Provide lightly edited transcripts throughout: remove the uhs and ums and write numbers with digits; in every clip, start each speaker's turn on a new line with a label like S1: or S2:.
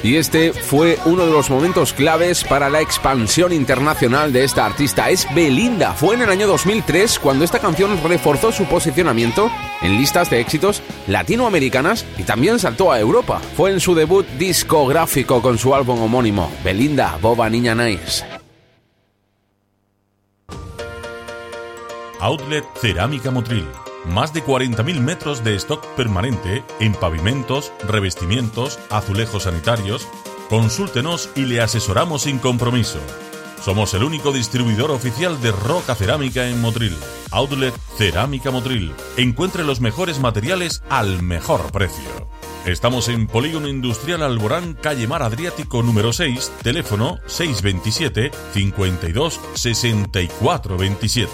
S1: Y este fue uno de los momentos claves para la expansión internacional de esta artista. Es Belinda. Fue en el año 2003 cuando esta canción reforzó su posicionamiento en listas de éxitos latinoamericanas y también saltó a Europa. Fue en su debut discográfico con su álbum homónimo, Belinda, Boba Niña Nice.
S2: Outlet Cerámica Motril. Más de 40.000 metros de stock permanente en pavimentos, revestimientos, azulejos sanitarios. Consúltenos y le asesoramos sin compromiso. Somos el único distribuidor oficial de roca cerámica en Motril. Outlet Cerámica Motril. Encuentre los mejores materiales al mejor precio. Estamos en Polígono Industrial Alborán, calle Mar Adriático número 6, teléfono 627 52 64 27.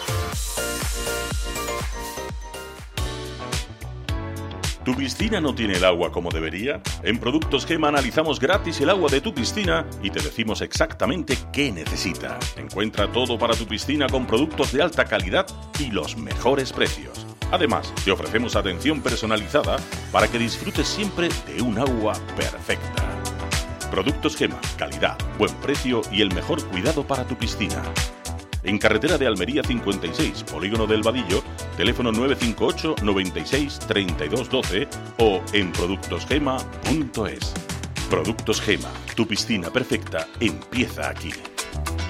S2: ¿Tu piscina no tiene el agua como debería? En Productos Gema analizamos gratis el agua de tu piscina y te decimos exactamente qué necesita. Encuentra todo para tu piscina con productos de alta calidad y los mejores precios. Además, te ofrecemos atención personalizada para que disfrutes siempre de un agua perfecta. Productos Gema, calidad, buen precio y el mejor cuidado para tu piscina. En carretera de Almería 56, Polígono del Vadillo, teléfono 958 96 32 12 o en productosgema.es. Productos Gema, tu piscina perfecta empieza aquí.